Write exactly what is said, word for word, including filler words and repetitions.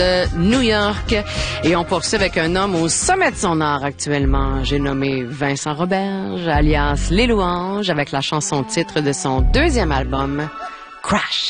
de New York. Et on poursuit avec un homme au sommet de son art actuellement. J'ai nommé Vincent Roberge, alias Les Louanges, avec la chanson titre de son deuxième album, Crash.